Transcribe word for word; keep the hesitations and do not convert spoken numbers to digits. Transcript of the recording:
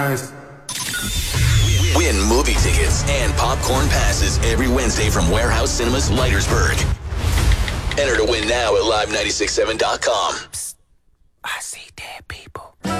Win movie tickets and popcorn passes every Wednesday from Warehouse Cinemas, Leitersburg. Enter to win now at live nine six seven dot com. Psst, I see dead people.